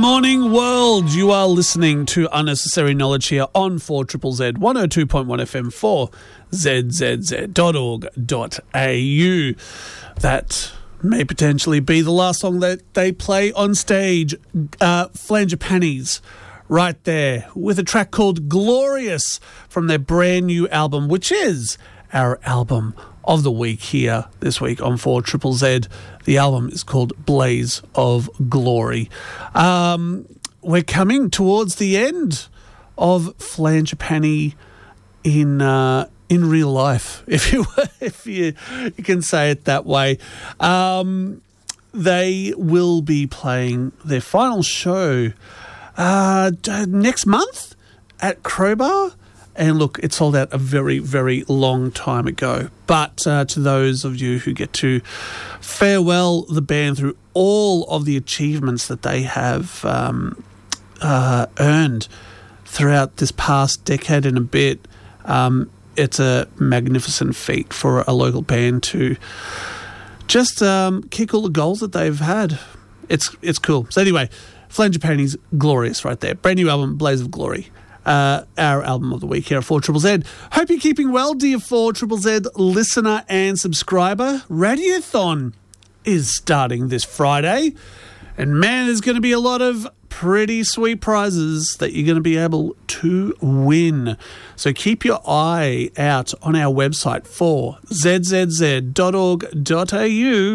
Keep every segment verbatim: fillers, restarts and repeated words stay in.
morning, world. You are listening to Unnecessary Knowledge here on four Z Z Z, one oh two point one F M, four Z Z Z dot org dot A U. That may potentially be the last song that they play on stage. Uh, Flangipanis, right there, with a track called Glorious from their brand new album, which is our album of the week here this week on four Z Z Z. The album is called Blaze of Glory. Um, we're coming towards the end of Flangipani in uh, in real life, if you if you, you can say it that way. Um, they will be playing their final show uh, next month at Crowbar. And look, it sold out a very, very long time ago. But uh, to those of you who get to farewell the band through all of the achievements that they have um, uh, earned throughout this past decade and a bit, um, it's a magnificent feat for a local band to just um, kick all the goals that they've had. It's it's cool. So anyway, Flangipani's Glorious right there. Brand new album, Blaze of Glory. Uh, our album of the week here at four Z Z Z. Hope you're keeping well, dear four Z Z Z listener and subscriber. Radiothon is starting this Friday, and man, there's going to be a lot of pretty sweet prizes that you're going to be able to win. So keep your eye out on our website, four Z Z Z dot org dot A U,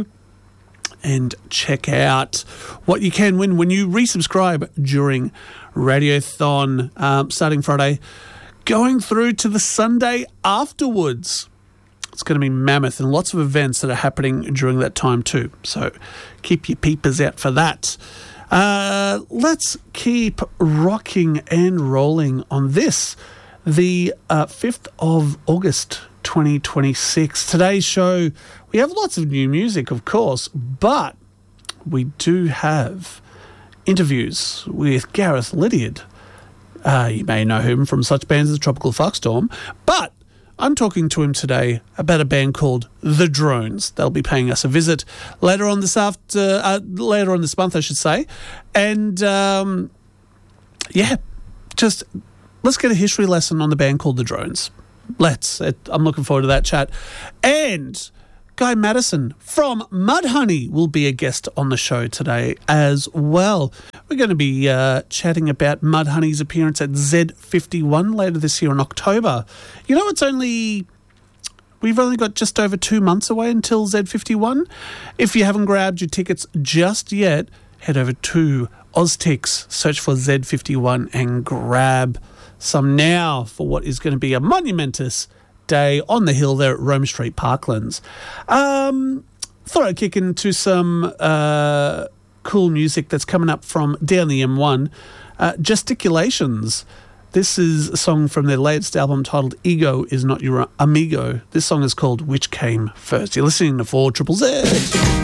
and check out what you can win when you resubscribe during Radiothon, um, starting Friday, going through to the Sunday afterwards. It's going to be mammoth and lots of events that are happening during that time too. So keep your peepers out for that. Uh, let's keep rocking and rolling on this, the uh, fifth of August, twenty twenty-six. Today's show, we have lots of new music, of course, but we do have interviews with Gareth Lydiard. Uh, you may know him from such bands as Tropical Fuckstorm, but I'm talking to him today about a band called The Drones. They'll be paying us a visit later on this after, uh, later on this month, I should say. And um, yeah, just let's get a history lesson on the band called The Drones. Let's. It, I'm looking forward to that chat. And Guy Madison from Mudhoney will be a guest on the show today as well. We're going to be uh, chatting about Mudhoney's appearance at Z fifty-one later this year in October. You know, it's only... We've only got just over two months away until Z fifty-one. If you haven't grabbed your tickets just yet, head over to Oztix, search for Z fifty-one and grab some now for what is going to be a monumentous day on the hill there at Rome Street, Parklands. Um, thought I'd kick into some uh, cool music that's coming up from down the M one. Uh, Gesticulations. This is a song from their latest album titled Ego Is Not Your Amigo. This song is called Which Came First. You're listening to four Z Z Z.